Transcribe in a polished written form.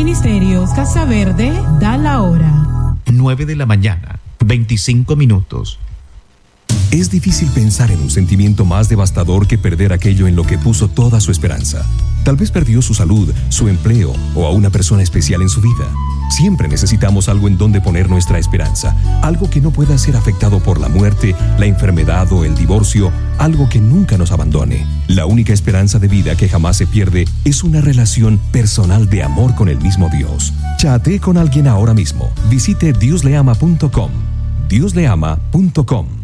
Ministerios Casa Verde da la hora. 9:25 a.m. Es difícil pensar en un sentimiento más devastador que perder aquello en lo que puso toda su esperanza. Tal vez perdió su salud, su empleo o a una persona especial en su vida. Siempre necesitamos algo en donde poner nuestra esperanza, algo que no pueda ser afectado por la muerte, la enfermedad o el divorcio, algo que nunca nos abandone. La única esperanza de vida que jamás se pierde es una relación personal de amor con el mismo Dios. Chatee con alguien ahora mismo. Visite diosleama.com. diosleama.com.